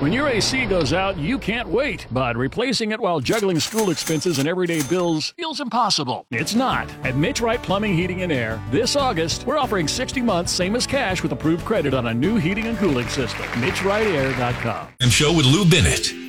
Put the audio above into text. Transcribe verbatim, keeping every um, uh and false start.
When your A C goes out, you can't wait, but replacing it while juggling school expenses and everyday bills feels impossible. It's not. At Mitch Wright Plumbing, Heating, and Air, this August, we're offering sixty months, same as cash, with approved credit on a new heating and cooling system. Mitch Wright Air dot com. And show with Lou Bennett.